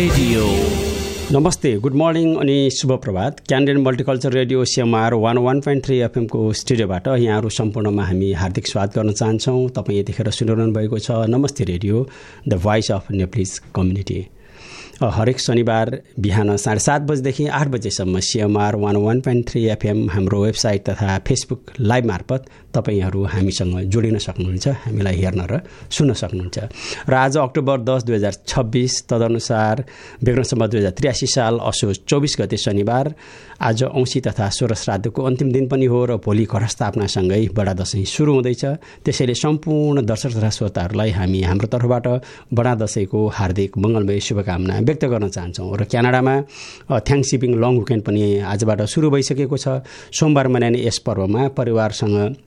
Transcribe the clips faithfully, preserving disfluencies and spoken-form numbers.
Radio. नमस्ते, good morning अनि शुभ प्रभात। क्यान्डेन multiculture radio CMR one one point three एफएमको स्टुडियोबाट यहाँहरू सम्पूर्णमा हामी हार्दिक स्वागत गर्न चाहन्छौँ। तपाईँ यतिखेर सुनिरहनु भएको छ नमस्ते radio, the voice of Nepalese community. हरेक शनिबार बिहान साढे सात बजेदेखि आठ बजेसम्म CMR one one point three FM हाम्रो वेबसाइट तथा फेसबुक लाइभ मार्फत तपाईँहरू हामीसँग जोडिन सक्नुहुन्छ, हामीलाई हेर्न र सुन्न सक्नुहुन्छ। र आज अक्टोबर दस दुई हजार छब्बिस तदनुसार विक्रम सम्वत दुई हजार त्रियासी साल असोज चौबिस गते शनिबार। आज औँसी तथा सोह्र श्राद्धको अन्तिम दिन पनि हो र भोलि घटस्थापनासँगै बडा दशैँ सुरु हुँदैछ। त्यसैले सम्पूर्ण दर्शक तथा श्रोताहरूलाई हामी हाम्रो तर्फबाट बडा दशैँको हार्दिक मङ्गलमय शुभकामना व्यक्त गर्न चाहन्छौँ। र क्यानाडामा थ्याङ्क्सगिभिङ लङ विकेन्ड पनि आजबाट सुरु भइसकेको छ। सोमबार मनाइने यस पर्वमा परिवारसँग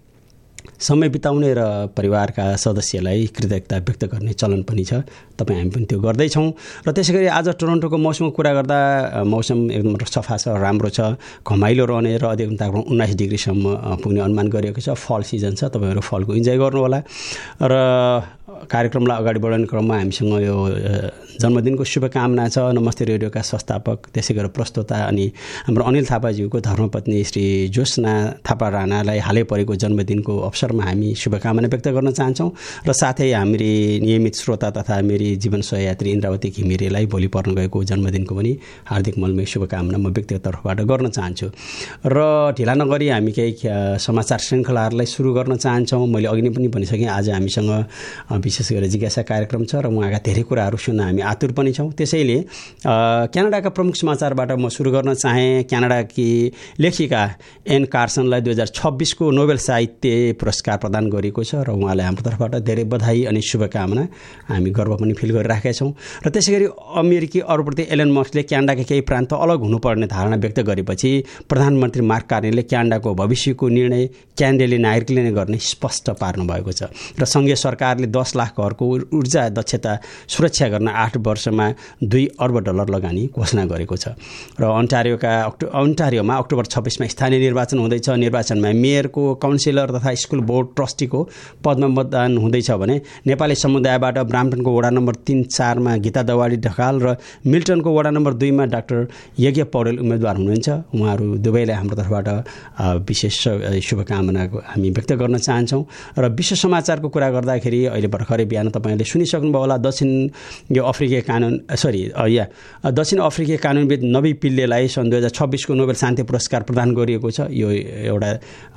समय बिताउने र परिवारका सदस्यलाई कृतज्ञता व्यक्त गर्ने चलन पनि छ। तपाईँ हामी पनि त्यो गर्दैछौँ। र त्यसै गरी आज टोरन्टोको मौसमको कुरा गर्दा मौसम एकदम सफा छ, राम्रो छ, घमाइलो रहने र अधिकतम तापमान उन्नाइस डिग्रीसम्म पुग्ने अनुमान गरिएको छ। फल सिजन छ, तपाईँहरू फलको इन्जोय गर्नुहोला। र कार्यक्रमलाई अगाडि बढाउने क्रममा हामीसँग यो जन्मदिनको शुभकामना छ नमस्ते रेडियोका संस्थापक त्यसै गरी प्रस्तोता अनि हाम्रो अनिल थापाज्यूको धर्मपत्नी श्री ज्योत्सना थापा राणालाई हालै परेको जन्मदिनको अवसरमा हामी शुभकामना व्यक्त गर्न चाहन्छौँ। र साथै हाम्री नियमित श्रोता तथा मेरी जीवन सहयात्री इन्द्रावती घिमिरेलाई भोलि पर्न गएको जन्मदिनको पनि हार्दिक मलमय शुभकामना म व्यक्तिगत तर्फबाट गर्न चाहन्छु। र ढिला नगरी हामी केही समाचार श्रृङ्खलाहरूलाई सुरु गर्न चाहन्छौँ। मैले अघि नै पनि भनिसकेँ, आज हामीसँग विशेष गरी जिज्ञासा कार्यक्रम छ र उहाँका धेरै कुराहरू सुन्न हामी आतुर पनि छौँ। त्यसैले क्यानाडाका प्रमुख समाचारबाट म सुरु गर्न चाहेँ। क्यानाडाकी लेखिका एन कार्सनलाई दुई हजार छब्बिसको नोबेल साहित्य पुरस्कार प्रदान गरिएको छ र उहाँलाई हाम्रो तर्फबाट धेरै बधाई अनि शुभकामना, हामी गर्व पनि फिल गरिराखेका छौँ। र त्यसै गरी अमेरिकी अरूप्रति एलन मस्कले क्यानाडाका केही प्रान्त अलग हुनुपर्ने धारणा व्यक्त गरेपछि प्रधानमन्त्री मार्क कार्नीले क्यानाडाको भविष्यको निर्णय क्यानाडियाली नागरिकले नै गर्ने स्पष्ट पार्नु भएको छ। र सङ्घीय सरकारले दस लाख घरको ऊर्जा दक्षता सुरक्षा गर्न आठ वर्षमा दुई अर्ब डलर लगानी घोषणा गरेको छ। र अन्टारियोका अक्टो अन्टारियोमा अक्टोबर छब्बिसमा स्थानीय निर्वाचन हुँदैछ। निर्वाचनमा मेयरको, काउन्सिलर तथा स्कुल बोर्ड ट्रस्टीको पदमा मतदान हुँदैछ भने नेपाली समुदायबाट ब्राम्पटनको वडा नम्बर तीन चारमा गीता दवाडी ढकाल र मिल्टनको वडा नम्बर दुईमा डाक्टर यज्ञ पौडेल उम्मेदवार हुनुहुन्छ। उहाँहरू दुवैलाई हाम्रो तर्फबाट विशेष शुभकामना हामी व्यक्त गर्न चाहन्छौँ। र विश्व समाचारको कुरा गर्दाखेरि अहिले भर्खरै बिहान तपाईँहरूले सुनिसक्नुभयो होला, दक्षिण यो अफ्रिकी कानुन सरी या दक्षिण अफ्रिकी कानुनविद नबी पिल्लेलाई सन् दुई हजार छब्बिसको नोबेल शान्ति पुरस्कार प्रदान गरिएको छ। यो एउटा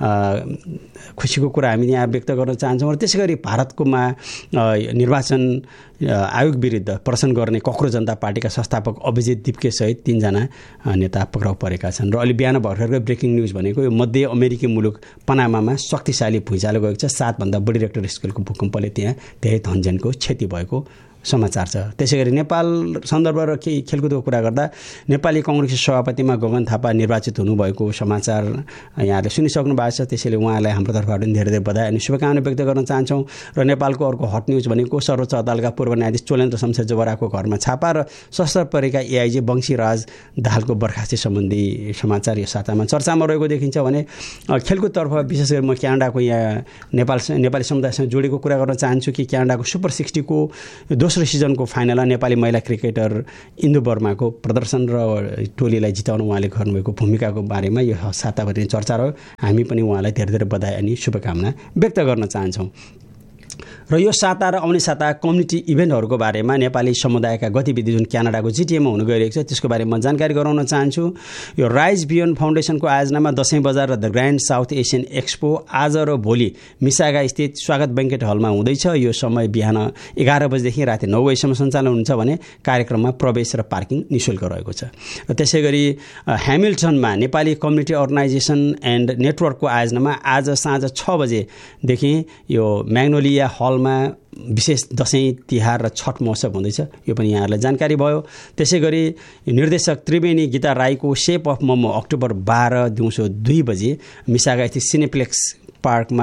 खुसीको कुरा हामी यहाँ व्यक्त गर्न चाहन्छौँ। र त्यसै गरी भारतकोमा निर्वाचन आयोग विरुद्ध प्रदर्शन गर्ने कक्रो जनता पार्टीका संस्थापक अभिजित दिप्केसहित तीनजना नेता पक्राउ परेका छन्। र अहिले बिहान भर्खरको ब्रेकिङ न्युज भनेको यो मध्य अमेरिकी मुलुक पनामामा शक्तिशाली भुइँचालो गएको छ। सातभन्दा बढी रेक्टर स्केलको भूकम्पले त्यहाँ धेरै धनजनको क्षति भएको समाचार छ। त्यसै गरी नेपाल सन्दर्भ र केही खेलकुदको कुरा गर्दा नेपाली कङ्ग्रेसको सभापतिमा गगन थापा निर्वाचित हुनुभएको समाचार यहाँले सुनिसक्नु भएको छ। त्यसैले उहाँलाई हाम्रो तर्फबाट धेरै धेरै बधाई अनि शुभकामना व्यक्त गर्न चाहन्छौँ। र नेपालको अर्को हट न्युज भनेको सर्वोच्च अदालतका पूर्व न्यायाधीश चोलेन्द्र शमशेर जबराको घरमा छापा र सशस्त्र परेका एआइजी वंशीराज दाहालको बर्खास्ती सम्बन्धी समाचार यो सातामा चर्चामा रहेको देखिन्छ। भने खेलकुदतर्फ विशेष गरी म क्यानाडाको यहाँ नेपाल नेपाली समुदायसँग जोडेको कुरा गर्न चाहन्छु कि क्यानाडाको सुपर सिक्सटीको दोस्रो सिजनको फाइनलमा नेपाली महिला क्रिकेटर इन्दु वर्माको प्रदर्शन र टोलीलाई जिताउन उहाँले गर्नुभएको भूमिकाको बारेमा यो साताभरि चर्चा रह्यो। हामी पनि उहाँलाई धेरै धेरै बधाई अनि शुभकामना व्यक्त गर्न चाहन्छौँ। र यो साता र आउने साता कम्युनिटी इभेन्टहरूको बारेमा नेपाली समुदायका गतिविधि जुन क्यानाडाको जिटिएमा हुन गइरहेको छ त्यसको बारेमा जानकारी गराउन चाहन्छु। यो राइज बियोन्ड फाउन्डेसनको आयोजनामा दसैँ बजार र the grand south Asian expo आज र भोलि मिसागा स्थित स्वागत बैंकेट हलमा हुँदैछ। यो समय बिहान एघार बजेदेखि राति नौ बजीसम्म सञ्चालन हुन्छ भने कार्यक्रममा प्रवेश र पार्किङ निःशुल्क रहेको छ। र त्यसै गरी ह्यामिल्टनमा नेपाली कम्युनिटी अर्गनाइजेसन एन्ड नेटवर्कको आयोजनामा आज साँझ छ बजेदेखि यो म्याग्नोलिया हलमा विशेष दसैँ तिहार र छठ महोत्सव हुँदैछ। यो पनि यहाँहरूलाई जानकारी भयो। त्यसै गरी निर्देशक त्रिवेणी गीता राईको सेप अफ मोमो अक्टोबर बाह्र दिउँसो दुई बजे मिसागा स्थित सिनेप्लेक्स पार्कमा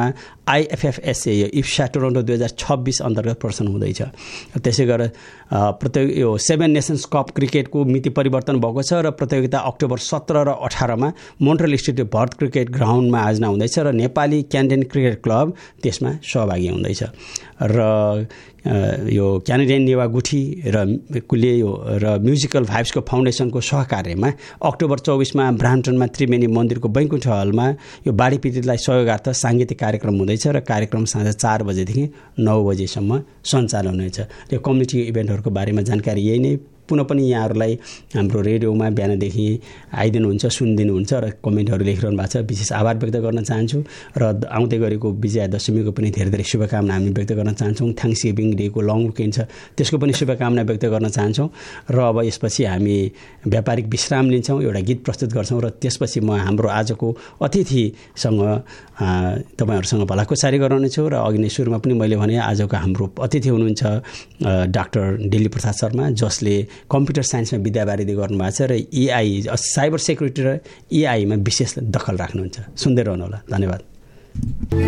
आइएफएफएसए यो इफ्सा टोरन्टो दुई हजार छब्बिस अन्तर्गत प्रदर्शन हुँदैछ। त्यसै गरेर प्रतियोगि यो सेभेन नेसन्स कप क्रिकेटको मिति परिवर्तन भएको छ र प्रतियोगिता अक्टोबर सत्र र अठारमा मोन्ट्रियल स्थित भर्थ क्रिकेट ग्राउन्डमा आयोजना हुँदैछ र नेपाली क्यानेडियन क्रिकेट क्लब त्यसमा सहभागी हुँदैछ। र यो क्यानेडियन नेवा गुठी र कुले यो र म्युजिकल भाइब्सको फाउन्डेसनको सहकार्यमा अक्टोबर चौबिसमा ब्राम्पटनमा त्रिवेणी मन्दिरको बैकुण्ठ हलमा यो बाढी पीडितलाई सहयोगार्थ साङ्गीतिक कार्यक्रम हुँदैछ र कार्यक्रम साँझ चार बजेदेखि नौ बजेसम्म सञ्चालन हुनेछ। यो कम्युनिटी इभेन्टहरूको बारेमा जानकारी यही नै। पुनः पनि यहाँहरूलाई हाम्रो रेडियोमा बिहानदेखि आइदिनुहुन्छ, सुनिदिनुहुन्छ र कमेन्टहरू लेखिरहनु भएको छ। विशेष आभार व्यक्त गर्न चाहन्छु र आउँदै गरेको विजया दशमीको पनि धेरै धेरै शुभकामना हामी व्यक्त गर्न चाहन्छौँ। थ्याङ्क्स गिभिङ डेको लङ विकेन्ड छ, त्यसको पनि शुभकामना व्यक्त गर्न चाहन्छौँ। र अब यसपछि हामी व्यापारिक विश्राम लिन्छौँ, एउटा गीत प्रस्तुत गर्छौँ र त्यसपछि म हाम्रो आजको अतिथिसँग तपाईँहरूसँग भलाकुसारी गराउनेछु। र अघि नै सुरुमा पनि मैले भने आजको हाम्रो अतिथि हुनुहुन्छ डाक्टर दिलीप प्रसाद शर्मा, जसले कम्प्युटर साइन्समा विद्यावारिधि गर्नुभएको छ र एआई साइबर सेक्युरिटी र एआईमा विशेष दखल राख्नुहुन्छ। सुन्दै रहनु होला। धन्यवाद।